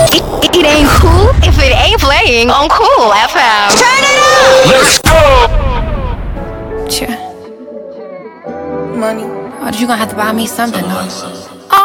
It ain't cool if it ain't playing on Cool FM. Turn it up! Let's go! Sure. Money. Oh, you gonna have to buy me something, though.